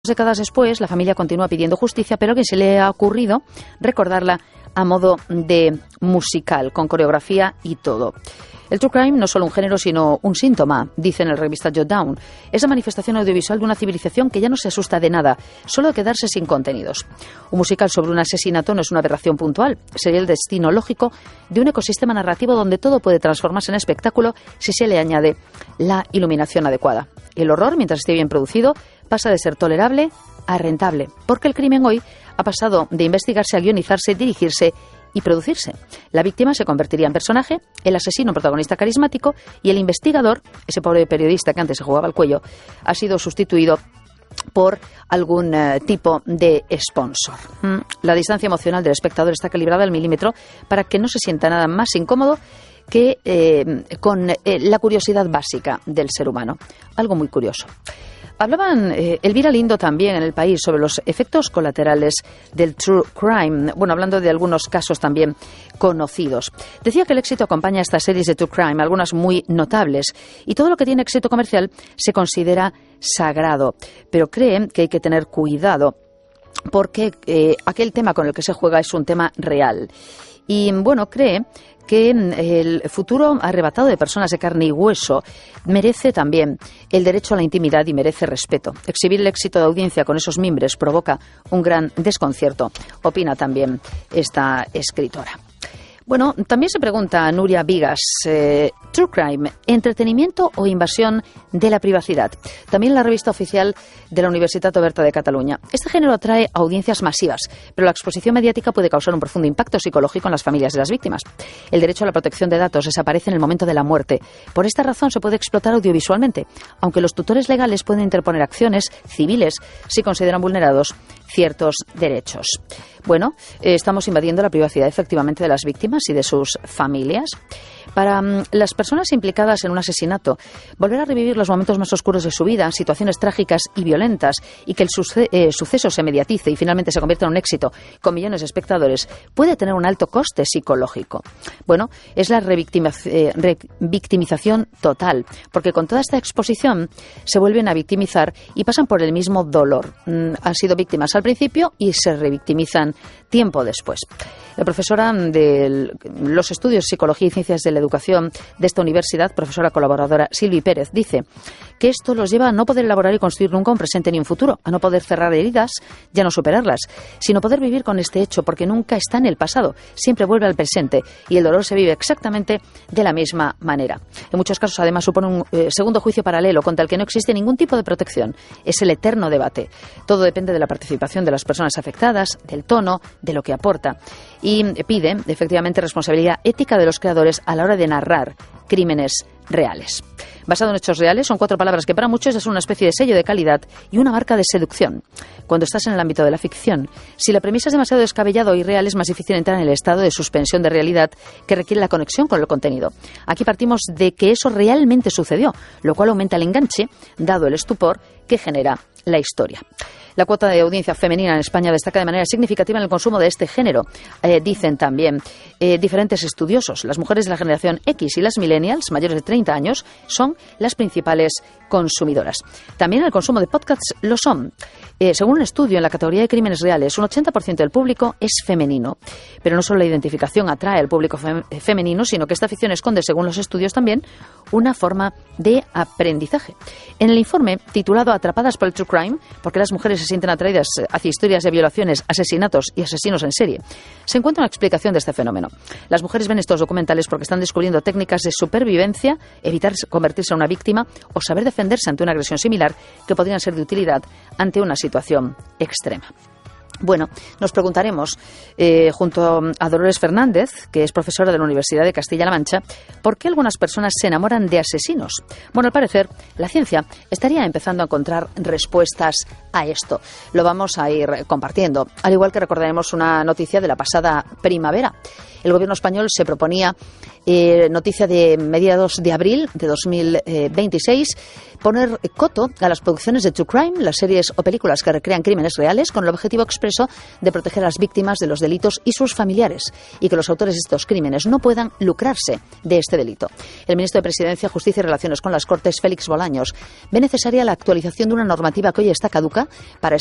Décadas después, la familia continúa pidiendo justicia, pero a alguien se le ha ocurrido recordarla a modo de musical, con coreografía y todo. El true crime no es solo un género, sino un síntoma, dice en la revista Jotdown. Es la manifestación audiovisual de una civilización que ya no se asusta de nada, solo de quedarse sin contenidos. Un musical sobre un asesinato no es una aberración puntual, sería el destino lógico de un ecosistema narrativo donde todo puede transformarse en espectáculo si se le añade la iluminación adecuada. El horror, mientras esté bien producido, pasa de ser tolerable a rentable, porque el crimen hoy ha pasado de investigarse a guionizarse, dirigirse y producirse. La víctima se convertiría en personaje, el asesino en protagonista carismático y el investigador, ese pobre periodista que antes se jugaba al cuello, ha sido sustituido por algún tipo de sponsor. La distancia emocional del espectador está calibrada al milímetro para que no se sienta nada más incómodo que con la curiosidad básica del ser humano. Algo muy curioso. Hablaban Elvira Lindo también en El País sobre los efectos colaterales del true crime, bueno, hablando de algunos casos también conocidos. Decía que el éxito acompaña a estas series de true crime, algunas muy notables, y todo lo que tiene éxito comercial se considera sagrado, pero cree que hay que tener cuidado porque aquel tema con el que se juega es un tema real. Y bueno, cree que el futuro arrebatado de personas de carne y hueso merece también el derecho a la intimidad y merece respeto. Exhibir el éxito de audiencia con esos mimbres provoca un gran desconcierto, opina también esta escritora. Bueno, también se pregunta Nuria Vigas, True Crime, ¿entretenimiento o invasión de la privacidad? También la revista oficial de la Universitat Oberta de Cataluña. Este género atrae audiencias masivas, pero la exposición mediática puede causar un profundo impacto psicológico en las familias de las víctimas. El derecho a la protección de datos desaparece en el momento de la muerte. Por esta razón se puede explotar audiovisualmente, aunque los tutores legales pueden interponer acciones civiles si consideran vulnerados ciertos derechos. Bueno, estamos invadiendo la privacidad efectivamente de las víctimas y de sus familias. Para las personas implicadas en un asesinato, volver a revivir los momentos más oscuros de su vida, situaciones trágicas y violentas, y que el suceso se mediatice y finalmente se convierta en un éxito con millones de espectadores, puede tener un alto coste psicológico. Bueno, es la revictimización total, porque con toda esta exposición se vuelven a victimizar y pasan por el mismo dolor. Han sido víctimas al principio y se revictimizan tiempo después. La profesora de los estudios de Psicología y Ciencias de la Educación de esta universidad, profesora colaboradora Silvi Pérez, dice que esto los lleva a no poder elaborar y construir nunca un presente ni un futuro, a no poder cerrar heridas, ya no superarlas, sino poder vivir con este hecho, porque nunca está en el pasado, siempre vuelve al presente y el dolor se vive exactamente de la misma manera. En muchos casos, además, supone un segundo juicio paralelo contra el que no existe ningún tipo de protección. Es el eterno debate. Todo depende de la participación de las personas afectadas, del tono, de lo que aporta. Y pide, efectivamente, responsabilidad ética de los creadores a la hora de narrar crímenes reales. Basado en hechos reales, son 4 palabras que para muchos es una especie de sello de calidad y una marca de seducción. Cuando estás en el ámbito de la ficción, si la premisa es demasiado descabellada o irreal, es más difícil entrar en el estado de suspensión de realidad que requiere la conexión con el contenido. Aquí partimos de que eso realmente sucedió, lo cual aumenta el enganche, dado el estupor que genera la historia. La cuota de audiencia femenina en España destaca de manera significativa en el consumo de este género. Dicen también diferentes estudiosos. Las mujeres de la generación X y las millennials, mayores de 30 años, son las principales consumidoras. También el consumo de podcasts lo son. Según un estudio en la categoría de crímenes reales, un 80% del público es femenino. Pero no solo la identificación atrae al público femenino, sino que esta ficción esconde, según los estudios también, una forma de aprendizaje. En el informe, titulado Atrapadas por el True Crime, porque las mujeres se sienten atraídas hacia historias de violaciones, asesinatos y asesinos en serie, se encuentra una explicación de este fenómeno. Las mujeres ven estos documentales porque están descubriendo técnicas de supervivencia, evitar convertirse en una víctima o saber defenderse ante una agresión similar que podrían ser de utilidad ante una situación extrema. Bueno, nos preguntaremos, junto a Dolores Fernández, que es profesora de la Universidad de Castilla-La Mancha, ¿por qué algunas personas se enamoran de asesinos? Bueno, al parecer, la ciencia estaría empezando a encontrar respuestas a esto. Lo vamos a ir compartiendo, al igual que recordaremos una noticia de la pasada primavera. El gobierno español se proponía, noticia de mediados de abril de 2026, poner coto a las producciones de True Crime, las series o películas que recrean crímenes reales, con el objetivo expreso de proteger a las víctimas de los delitos y sus familiares, y que los autores de estos crímenes no puedan lucrarse de este delito. El ministro de Presidencia, Justicia y Relaciones con las Cortes, Félix Bolaños, ve necesaria la actualización de una normativa que hoy está caduca para